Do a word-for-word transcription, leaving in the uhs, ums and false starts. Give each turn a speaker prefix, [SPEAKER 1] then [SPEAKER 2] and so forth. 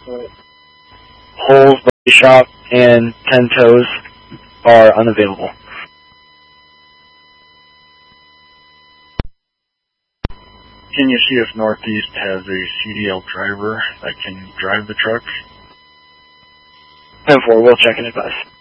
[SPEAKER 1] Holes, Body Shop, and Ten Toes are unavailable.
[SPEAKER 2] Can you see if Northeast has a C D L driver that can drive the truck?
[SPEAKER 1] ten four, we'll check and advise.